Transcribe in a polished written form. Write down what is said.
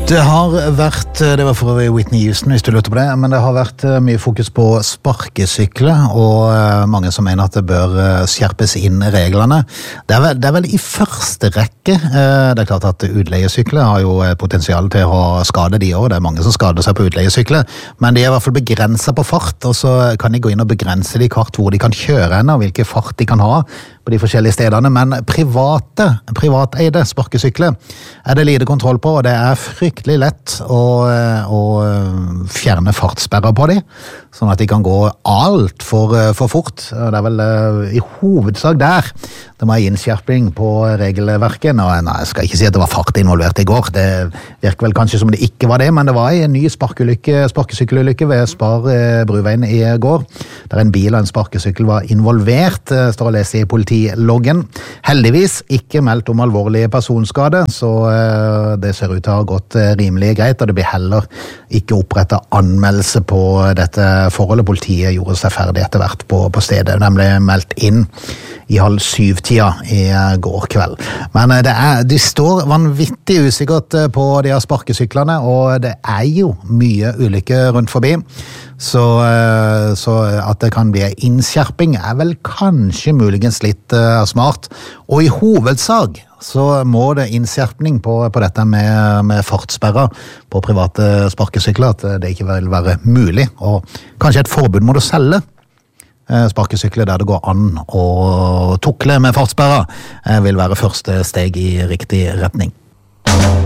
Det har vært, det var for Whitney Houston hvis du lurte på det, men det har vært mye fokus på sparkesykler, og mange som mener at det bør skjerpes inn reglene. Det er vel i første rekke. Det er klart at utleiesykler har jo potensial til å skade de også. Det er mange som skader seg på utleiesykler, men de er i hvert fall begrenset på fart, og så kan de gå inn og begrense de kart hvor de kan kjøre henne, og hvilke fart de kan ha på de forskjellige stedene, men privateide sparkesykler er det lite kontroll på, og det er fryktelig lett å fjerne fartssperrer på de, sånn at de kan gå alt for fort. Det er vel i hovedsak der det må være innskjerping på regelverket. Nei, jeg skal ikke si at det var fart involvert i går, det virker vel kanskje som det ikke var det, men det var en ny sparkesykkelulykke ved Spar Bruveien i går, der en bil og en sparkesykkel var involvert, står å lese i politiloggen. Heldigvis ikke meldt om alvorlige personskade, så det ser ut til å ha gått rimelig greit, og det blir heller ikke opprettet anmeldelse på dette forholdet. Politiet gjorde seg ferdig etter hvert på stedet, nemlig meldt inn i 6:30 i går kveld. Men de står vanvittig usikkert på de her sparkesyklene, og det er jo mye ulykker rundt forbi. Så at det kan bli innskjerping er vel kanskje muligens litt smart. Og i hovedsak så må det innskjerpning på dette med fartssperrer på private sparkesykler, at det ikke vil være mulig. Og kanskje et forbud må du selge sparkesykler der det går an å tukle med fartssperrer, vil være første steg i riktig retning.